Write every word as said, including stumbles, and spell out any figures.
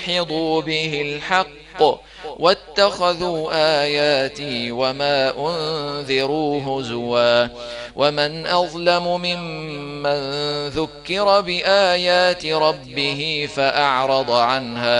ليدحضوا به الحق واتخذوا آياتي وما أنذروا هزوا ومن أظلم ممن ذكر بآيات ربه فأعرض عنها